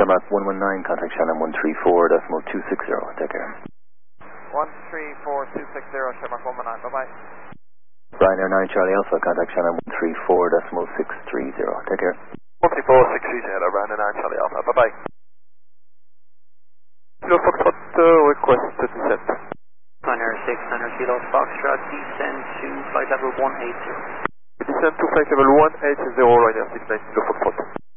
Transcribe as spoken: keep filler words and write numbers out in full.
Shamrock one one nine, contact Shannon one three four decimal two six zero. Take care. one three four two six zero, Shamrock one one nine, bye-bye. Ryanair nine Charlie Alpha, contact Shannon one three four decimal six three zero. Take care. one three four six three zero, Ryanair nine Charlie Alpha, bye-bye. Kilo Foxtrot, uh, request to descent. Ryanair six hundred Kilo Foxtrot, descend to flight level one eight zero. Descend to flight level one eight zero, Ryanair six nine Kilo Foxtrot.